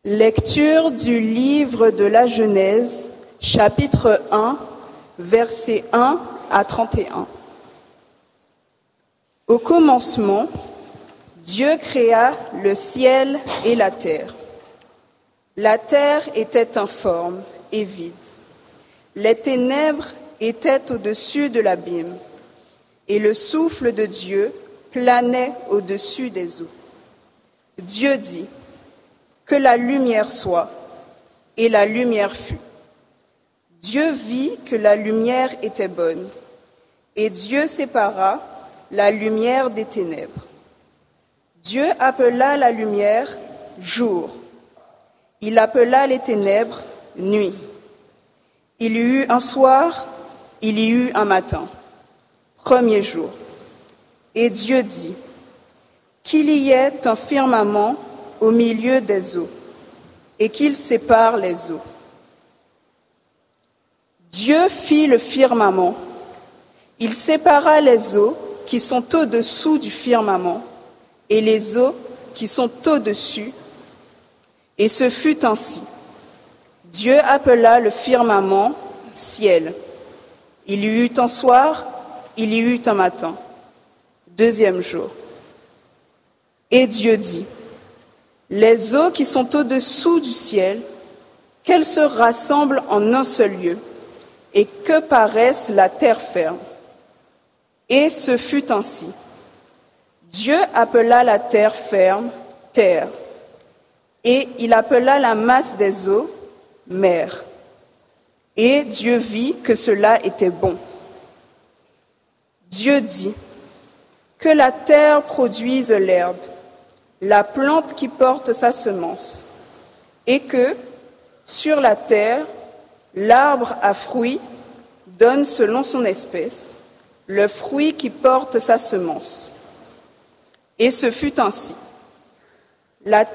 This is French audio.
Lecture du livre de la Genèse, chapitre 1, versets 1 à 31. Au commencement, Dieu créa le ciel et la terre. La terre était informe et vide. Les ténèbres étaient au-dessus de l'abîme, et le souffle de Dieu planait au-dessus des eaux. Dieu dit : que la lumière soit, et la lumière fut. Dieu vit que la lumière était bonne, et Dieu sépara la lumière des ténèbres. Dieu appela la lumière jour. Il appela les ténèbres nuit. Il y eut un soir, il y eut un matin, premier jour. Et Dieu dit : qu'il y ait un firmament au milieu des eaux, et qu'il sépare les eaux. Dieu fit le firmament. Il sépara les eaux qui sont au-dessous du firmament et les eaux qui sont au-dessus. Et ce fut ainsi. Dieu appela le firmament ciel. Il y eut un soir, il y eut un matin, deuxième jour. Et Dieu dit : les eaux qui sont au-dessous du ciel, qu'elles se rassemblent en un seul lieu, et que paraisse la terre ferme. Et ce fut ainsi. Dieu appela la terre ferme terre, et il appela la masse des eaux mer. Et Dieu vit que cela était bon. Dieu dit : que la terre produise l'herbe, la plante qui porte sa semence, et que, sur la terre, l'arbre à fruits donne selon son espèce, le fruit qui porte sa semence. Et ce fut ainsi. La